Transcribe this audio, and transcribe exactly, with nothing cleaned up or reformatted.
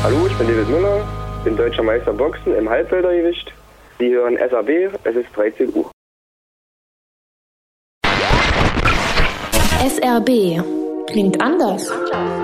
Hallo, ich bin David Müller, bin deutscher Meister Boxen im Halbweltergewicht. Sie hören S A B, es ist dreizehn Uhr. S R B klingt anders.